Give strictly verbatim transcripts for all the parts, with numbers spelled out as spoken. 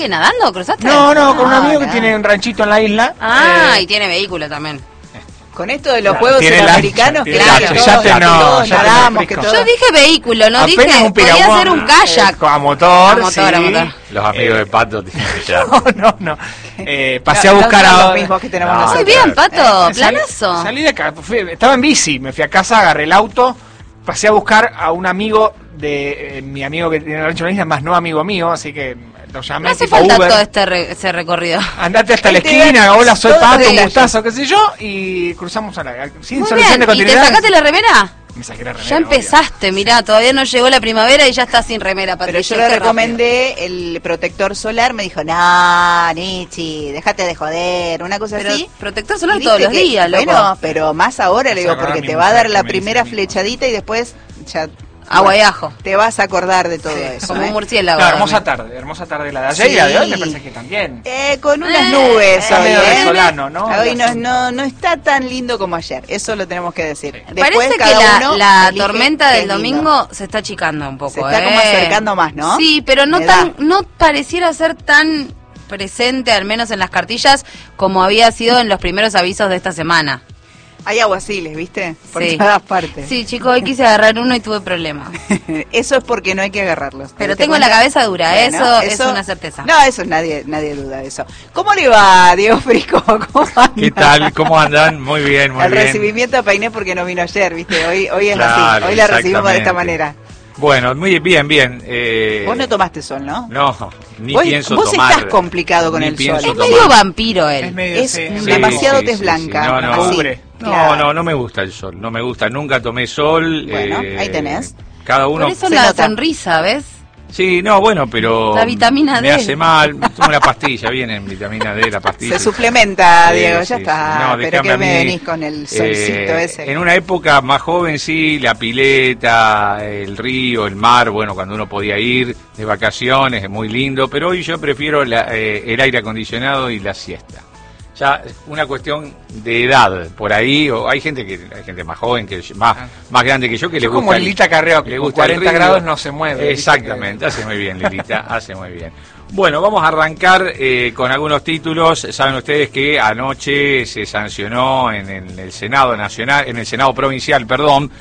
¿Qué, nadando cruzaste? No, no, con un amigo no. que tiene un ranchito en la isla. Ah, eh, y tiene vehículo también. Con esto de los Claro, Juegos tiene Centroamericanos, lancha, claro, tiene todos, lancha, ya te- no, todos ya te nadamos, me que explico. todos... Yo dije vehículo, no apenas dije, un podía piragüón, ser un kayak. eh, a motor, A motor, sí. a motor. Los amigos de Pato tienen que ya. No, no, no. Eh, pasé No, a buscar no son a... los mismos que tenemos No, Muy nosotros. bien, Pato, Eh, salí- planazo. Salí de acá, fui- estaba en bici, me fui a casa, agarré el auto, pasé a buscar a un amigo de eh, mi amigo que tiene el rancho en la isla, más no amigo mío, así que lo llamé. No hace tipo falta Uber. todo este re- ese recorrido. Andate hasta la Este esquina, era hola, soy todo Pato, de un gallo. gustazo, qué sé yo, y cruzamos a la... Sin Muy solución bien, de ¿y te continuidad. sacaste la remera? Me saqué la remera. Ya empezaste, mirá, todavía no llegó la primavera y ya estás sin remera, Pero Patricia. yo le qué recomendé el protector solar, me dijo, no, Nichi, déjate de joder, una cosa rápido. así. Pero protector solar Y viste todos los que- días, loco. Bueno, pero más ahora, le Vas a digo, agarrar porque a mi te va a mujer dar la que me dice primera lo mismo. flechadita y después ya... Agua y ajo. Te vas a acordar de todo eso. Como ¿eh? un murciélago. Claro, hermosa también. tarde, hermosa tarde la de ayer y la de hoy me Sí. parece que también. Eh, con unas Eh, nubes está hoy, medio ¿eh? venezolano, ¿no? Hoy El no, asunto. no, no está tan lindo como ayer, eso lo tenemos que decir. Después, Parece que cada la, uno la elige tormenta qué del es lindo. domingo se está achicando un poco. Se está ¿eh? como acercando más, ¿no? Sí, pero no Me tan, da. no pareciera ser tan presente, al menos en las cartillas, como había sido en los primeros avisos de esta semana. Hay aguaciles, ¿viste? Por Sí. todas partes. Sí, chicos, hoy quise agarrar uno y tuve problemas. Eso es porque no hay que agarrarlos. Pero ¿Te tengo cuenta? la cabeza dura, eso es una certeza. No, eso nadie nadie duda de eso. ¿Cómo le va, Diego Frisco? ¿Cómo anda? ¿Qué tal? ¿Cómo andan? Muy bien, muy El bien. recibimiento a Painé porque no vino ayer, ¿viste? Hoy hoy es Claro, así. Hoy la recibimos de esta exactamente. manera. Bueno, muy bien, bien. Eh, Vos no tomaste sol, ¿no? No, ni Vos- pienso vos tomar. estás complicado con ni el pienso sol. Es tomar. medio vampiro él. Es medio, Es sí, un- sí, demasiado sí, tez sí, blanca. sí. No, no. así. Cubre. No, Claro. no, no me gusta el sol, no me gusta. Nunca tomé sol. Bueno, eh, ahí tenés. Cada uno. Por eso se la nota. sonrisa, ¿ves? Sí, no, bueno, pero. La vitamina me D. hace mal. Tomo una pastilla, viene en vitamina D, la pastilla. Se suplementa, Sí, Diego, sí, ya sí. está. No, Pero déjame que a me mí, venís con el solcito eh, ese. En una época más joven, sí, la pileta, el río, el mar, bueno, cuando uno podía ir de vacaciones, es muy lindo, pero hoy yo prefiero la, eh, el aire acondicionado y la siesta. Ya una cuestión de edad por ahí, o hay gente que hay gente más joven, que más, Ah. más grande que yo, que le Es gusta. como Lilita Carreo, que le con gusta el cuarenta río. grados no se mueve. ¿viste? Exactamente, hace muy bien, Lilita, hace muy bien. Bueno, vamos a arrancar eh, con algunos títulos. Saben ustedes que anoche se sancionó en, en el Senado Nacional, en el Senado Provincial, perdón,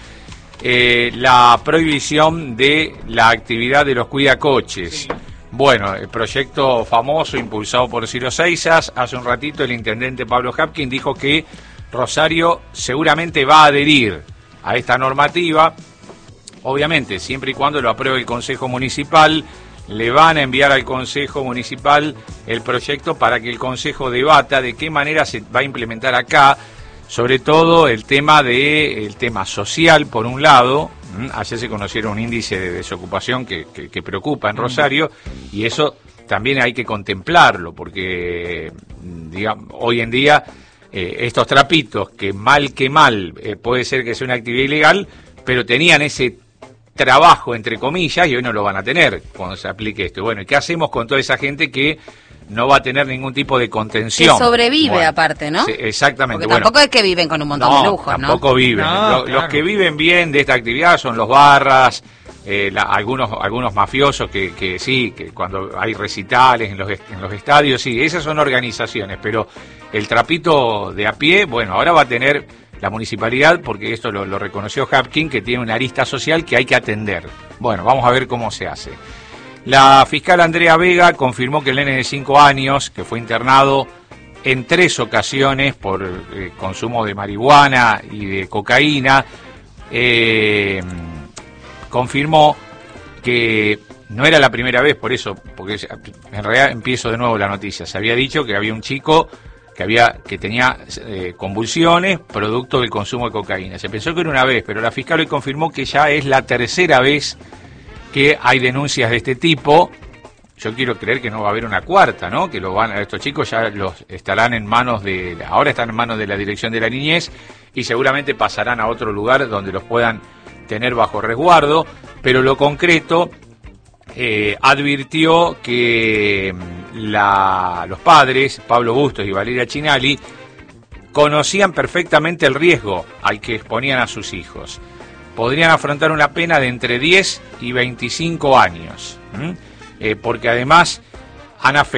eh, la prohibición de la actividad de los cuidacoches. Sí. Bueno, el proyecto famoso impulsado por Ciro Seisas, hace un ratito el intendente Pablo Hapkin dijo que Rosario seguramente va a adherir a esta normativa, obviamente siempre y cuando lo apruebe el Consejo Municipal. Le van a enviar al Consejo Municipal el proyecto para que el Consejo debata de qué manera se va a implementar acá, sobre todo el tema de el tema social, por un lado. Ayer se conocieron un índice de desocupación que, que, que preocupa en Rosario, y eso también hay que contemplarlo, porque digamos, hoy en día eh, estos trapitos, que mal que mal eh, puede ser que sea una actividad ilegal, pero tenían ese trabajo, entre comillas, y hoy no lo van a tener cuando se aplique esto. Bueno, ¿y qué hacemos con toda esa gente que no va a tener ningún tipo de contención? Que sobrevive Bueno, aparte, ¿no? sí, exactamente. Porque Bueno, tampoco es que viven con un montón no, de lujos, ¿no? tampoco viven. No, Lo- claro. Los que viven bien de esta actividad son los barras, eh, la- algunos algunos mafiosos que, que sí, que cuando hay recitales en los, est- en los estadios, sí, esas son organizaciones, pero el trapito de a pie, bueno, ahora va a tener la municipalidad, porque esto lo, lo reconoció Hapkin, que tiene una arista social que hay que atender. Bueno, vamos a ver cómo se hace. La fiscal Andrea Vega confirmó que el nene de cinco años, que fue internado en tres ocasiones por eh, consumo de marihuana y de cocaína, eh, confirmó que no era la primera vez, por eso, porque en realidad empiezo de nuevo la noticia. Se había dicho que había un chico que había que tenía eh, convulsiones producto del consumo de cocaína. Se pensó que era una vez, pero la fiscal hoy confirmó que ya es la tercera vez que hay denuncias de este tipo. Yo quiero creer que no va a haber una cuarta, ¿no? Que lo van, estos chicos ya los estarán en manos de, ahora están en manos de la Dirección de la Niñez y seguramente pasarán a otro lugar donde los puedan tener bajo resguardo, pero lo concreto, eh, advirtió que la, los padres, Pablo Bustos y Valeria Chinali, conocían perfectamente el riesgo al que exponían a sus hijos. Podrían afrontar una pena de entre diez y veinticinco años, ¿m? Eh, porque además han afectado